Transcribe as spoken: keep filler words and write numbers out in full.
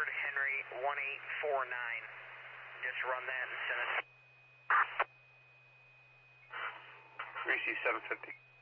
Henry one eight four nine. Just run that and send it. Greasy seven fifty.